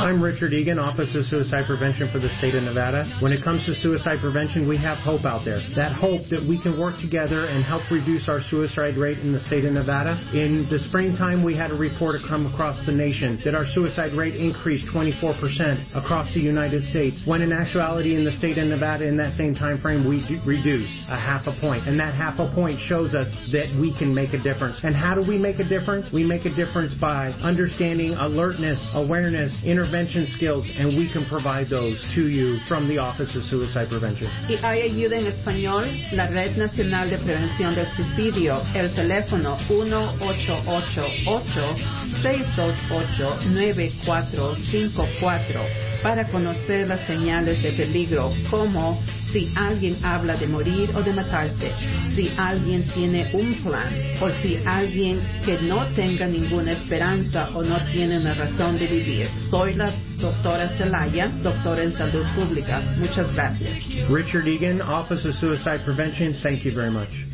I'm Richard Egan, Office of Suicide Prevention for the state of Nevada. When it comes to suicide prevention, we have hope out there. That hope that we can work together and help reduce our suicide rate in the state of Nevada. In the springtime, we had a report come across the nation that our suicide rate increased 24% across the United States, when in actuality in the state of Nevada in that same time frame, we reduced a half a point. And that half a point shows us that we can make a difference. And how do we make a difference? We make a difference by understanding alertness, awareness, intervention skills, and we can provide those to you from the Office of Suicide Prevention. Y hay ayuda en español, la Red Nacional de Prevención del Suicidio, el teléfono 1-888-628-9454 para conocer las señales de peligro, como si alguien habla de morir o de matarse, si alguien tiene un plan, o si alguien que no tenga ninguna esperanza o no tiene una razón de vivir. Soy la doctora Celaya, doctora en salud pública. Muchas gracias. Richard Egan, Office of Suicide Prevention. Thank you very much.